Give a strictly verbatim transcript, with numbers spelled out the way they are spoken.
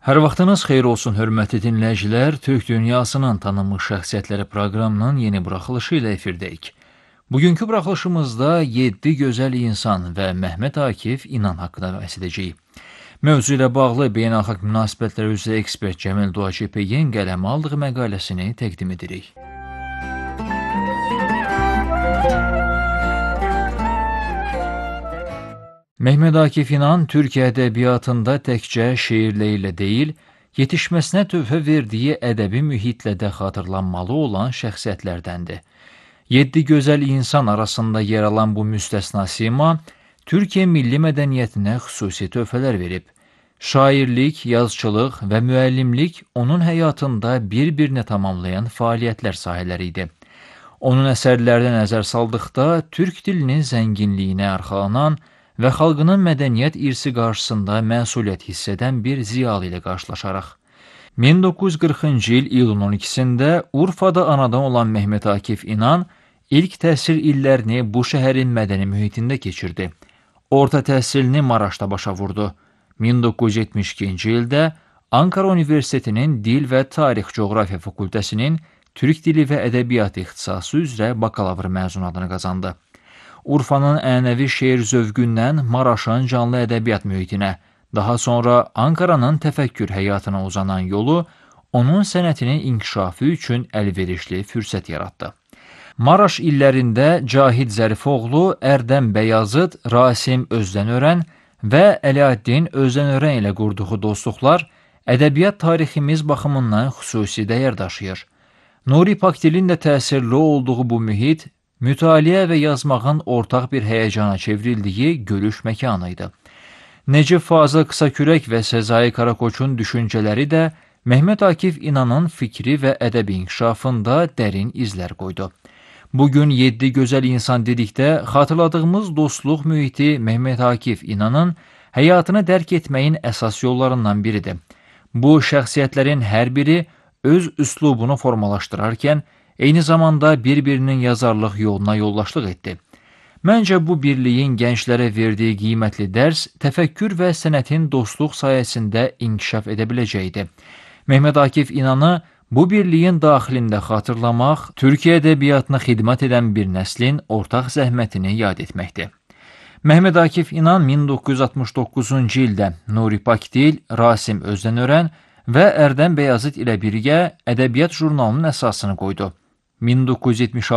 Hər vaxtınız xeyir olsun, hörmətli dinləyicilər. Türk dünyasının tanınmış şəxsiyyətləri proqramının yeni buraxılışı ilə efirdəyik. Bugünkü buraxılışımızda yeddi gözəl insan və Mehmet Akif İnan haqqında bəhs edəcəyik. Mövzu ilə bağlı beynəlxalq münasibətlər üzrə ekspert Cəmil Doğaçepeyin qələmə aldığı məqaləsini təqdim edirik. Mehmet Akif İnan, Türkiyə ədəbiyyatında təkcə şeirlərlə deyil, yetişməsinə töhfə verdiyi ədəbi mühitlə də xatırlanmalı olan şəxsiyyətlərdəndir. Yeddi gözəl insan arasında yer alan bu müstəsna sima, Türkiyə milli mədəniyyətinə xüsusi töhfələr verib. Şairlik, yazıçılıq və müəllimlik onun həyatında bir-birini tamamlayan fəaliyyətlər sahələri idi. Onun əsərlərinə nəzər saldıqda, Türk dilinin zənginliyinə arxalanan və xalqının mədəniyyət irsi qarşısında məsuliyyət hiss edən bir ziyalı ilə qarşılaşaraq. min doqquz yüz qırxıncı il iyulun on ikisində Urfada anadan olan Mehmet Akif İnan ilk təhsil illərini bu şəhərin mədəni mühitində keçirdi. Orta təhsilini Maraşda başa vurdu. min doqquz yüz yetmiş ikinci ildə Ankara Universitetinin Dil və Tarix Coğrafiya Fakültəsinin Türk dili və ədəbiyyatı ixtisası üzrə bakalavr məzunatını qazandı. Urfanın ənənəvi şeir zövqündən Maraşın canlı ədəbiyyat mühitinə, daha sonra Ankaranın təfəkkür həyatına uzanan yolu onun sənətinin inkişafı üçün əlverişli fürsət yaratdı. Maraş illərində Cahid Zərifoğlu, Ərdəm Bəyazıt, Rasim Özdənörən və Əliəddin Özdənörən ilə qurduğu dostluqlar ədəbiyyat tariximiz baxımından xüsusi dəyər daşıyır. Nuri Pakdilin də təsirli olduğu bu mühit, mütaliə və yazmağın ortaq bir həyəcana çevrildiyi görüş məkanı idi. Necib Fazıl Qısakürək və Sezai Karakoçun düşüncələri də Mehmet Akif İnanın fikri və ədəbi inkişafında dərin izlər qoydu. Bugün yeddi gözəl insan dedikdə xatırladığımız dostluq mühiti Mehmet Akif İnanın həyatını dərk etməyin əsas yollarından biridir. Bu şəxsiyyətlərin hər biri öz üslubunu formalaşdırarkən, eyni zamanda bir-birinin yazarlıq yoluna yoldaşlıq etdi. Məncə bu birliyin gənclərə verdiyi qiymətli dərs təfəkkür və sənətin dostluq sayəsində inkişaf edə biləcəkdir. Mehmet Akif İnanı bu birliyin daxilində xatırlamaq, Türkiyə ədəbiyyatına xidmət edən bir nəslin ortaq zəhmətini yad etməkdir. Mehmet Akif İnan min doqquz yüz altmış doqquzuncu ildə Nuri Pakdil, Rasim Özdənörən və Ərdəm Bəyazıt ilə birgə ədəbiyyat jurnalının əsasını qoydu. min doqquz yüz yetmiş